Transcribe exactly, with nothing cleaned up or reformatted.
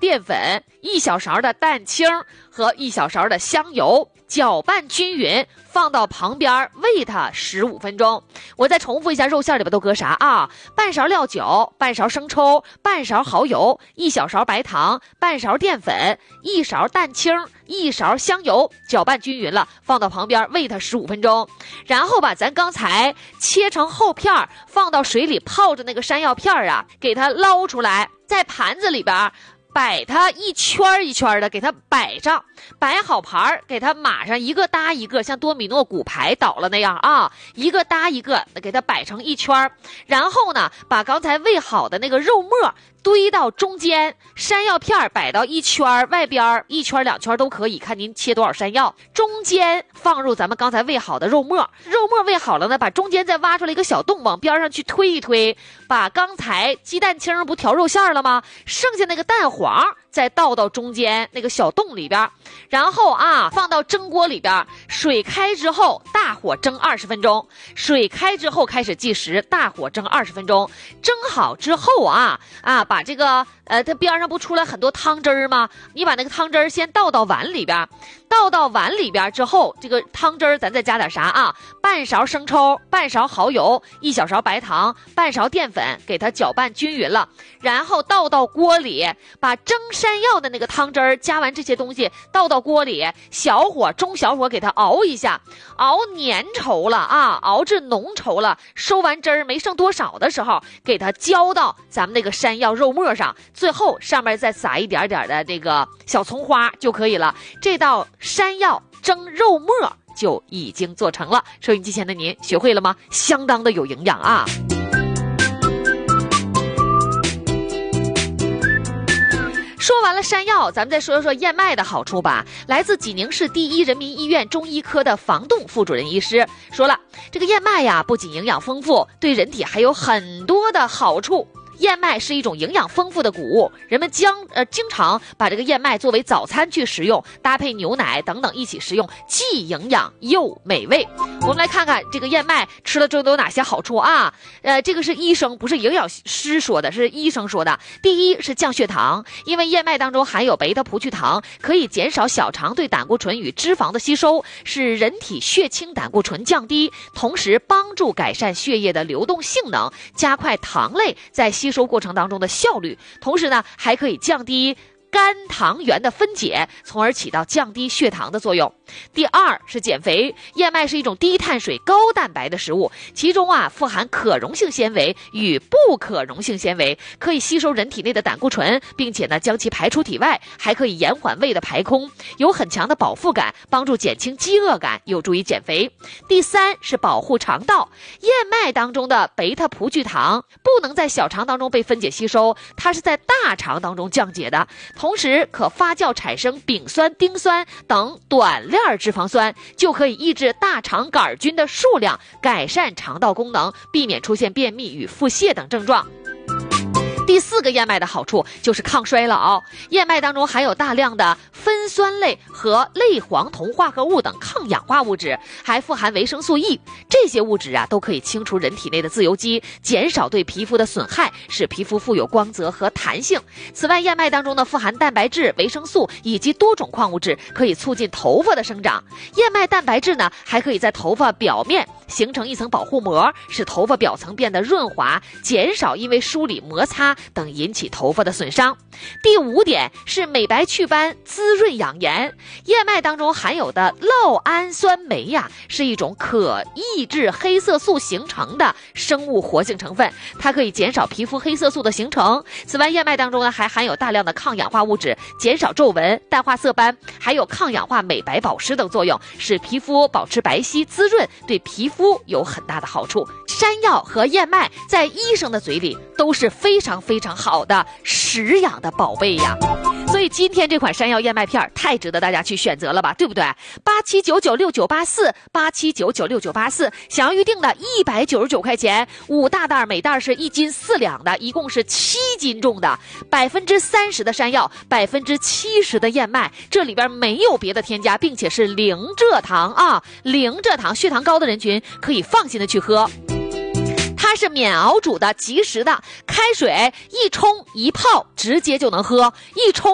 淀粉，一小勺的蛋清和一小勺的香油，搅拌均匀，放到旁边煨它十五分钟。我再重复一下肉馅里边都搁啥啊？半勺料酒，半勺生抽，半勺蚝油，一小勺白糖，半勺淀粉，一勺蛋清，一勺香油，搅拌均匀了，放到旁边煨它十五分钟。然后把咱刚才切成厚片，放到水里泡着那个山药片啊，给它捞出来，在盘子里边摆它一圈一圈的，给它摆上，摆好盘，给它码上，一个搭一个，像多米诺骨牌倒了那样啊，一个搭一个，给它摆成一圈。然后呢，把刚才煨好的那个肉末堆到中间，山药片摆到一圈，外边一圈两圈都可以，看您切多少山药。中间放入咱们刚才煨好的肉末，肉末煨好了呢，把中间再挖出来一个小洞，往边上去推一推，把刚才鸡蛋清不调肉馅了吗？剩下那个蛋黄再倒到中间那个小洞里边，然后啊放到蒸锅里边，水开之后大火蒸二十分钟，水开之后开始计时，大火蒸二十分钟。蒸好之后啊啊把这个呃它边上不出来很多汤汁儿吗？你把那个汤汁儿先倒到碗里边，倒到碗里边之后，这个汤汁儿咱再加点啥啊？半勺生抽，半勺蚝油，一小勺白糖，半勺淀粉，给它搅拌均匀了，然后倒到锅里，把蒸山药的那个汤汁儿加完这些东西倒到锅里，小火中小火给它熬一下，熬粘稠了啊，熬至浓稠了，收完汁儿没剩多少的时候，给它浇到咱们那个山药肉末上，最后上面再撒一点点的这个小葱花就可以了。这道山药蒸肉末就已经做成了。收音机前的您学会了吗？相当的有营养啊。说完了山药，咱们再说说燕麦的好处吧。来自济宁市第一人民医院中医科的房栋副主任医师说了，这个燕麦呀，不仅营养丰富，对人体还有很多的好处。燕麦是一种营养丰富的谷物，人们将呃经常把这个燕麦作为早餐去食用，搭配牛奶等等一起食用，既营养又美味。我们来看看这个燕麦吃了之后都有哪些好处啊？呃，这个是医生，不是营养师说的，是医生说的。第一是降血糖，因为燕麦当中含有贝塔葡聚糖，可以减少小肠对胆固醇与脂肪的吸收，使人体血清胆固醇降低，同时帮助改善血液的流动性能，加快糖类在吸收过程当中的效率，同时呢还可以降低肝糖原的分解，从而起到降低血糖的作用。第二是减肥，燕麦是一种低碳水高蛋白的食物，其中啊富含可溶性纤维与不可溶性纤维，可以吸收人体内的胆固醇，并且呢将其排出体外，还可以延缓胃的排空，有很强的饱腹感，帮助减轻饥饿感，有助于减肥。第三是保护肠道，燕麦当中的贝塔葡聚糖不能在小肠当中被分解吸收，它是在大肠当中降解的，同时可发酵产生丙酸、丁酸等短链脂肪酸，就可以抑制大肠杆菌的数量，改善肠道功能，避免出现便秘与腹泻等症状。第四个燕麦的好处就是抗衰老，燕麦当中含有大量的酚酸类和类黄酮化合物等抗氧化物质，还富含维生素 E， 这些物质啊都可以清除人体内的自由基，减少对皮肤的损害，使皮肤富有光泽和弹性。此外，燕麦当中呢富含蛋白质、维生素以及多种矿物质，可以促进头发的生长。燕麦蛋白质呢还可以在头发表面形成一层保护膜，使头发表层变得润滑，减少因为梳理、摩擦等引起头发的损伤。第五点是美白祛斑、滋润养颜。燕麦当中含有的酪氨酸酶呀，是一种可抑制黑色素形成的生物活性成分，它可以减少皮肤黑色素的形成。此外，燕麦当中呢还含有大量的抗氧化物质，减少皱纹、淡化色斑，还有抗氧化、美白、保湿等作用，使皮肤保持白皙滋润，对皮肤有很大的好处。山药和燕麦在医生的嘴里都是非常非常好的食养的宝贝呀，所以今天这款山药燕麦片太值得大家去选择了吧，对不对？八七九九六九八四八七九九六九八四，想要预定的一百九十九块钱，五大袋，每袋是一斤四两的，一共是七斤重的，百分之三十的山药，百分之七十的燕麦，这里边没有别的添加，并且是零蔗糖啊，零蔗糖，血糖高的人群可以放心的去喝。它是免熬煮的，即食的，开水一冲一泡直接就能喝，一冲